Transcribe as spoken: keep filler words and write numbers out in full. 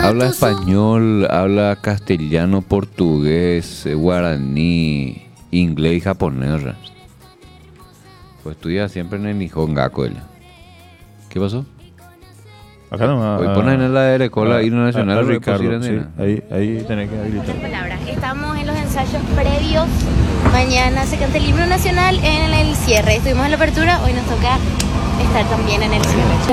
Habla español, habla castellano, portugués, eh, guaraní, inglés y japonés. ¿Verdad? Pues estudia siempre en el Nihon Gaku. Ella. ¿Qué pasó? Acá nomás. Hoy a- pones en la R, con la a- himno a- nacional. a pues, Ricardo, posible, sí, nena. ahí, ahí tenés que habilitar. Palabras. Estamos en los ensayos previos. Mañana se canta el himno nacional en el cierre. Estuvimos en la apertura, hoy nos toca estar también en el cierre.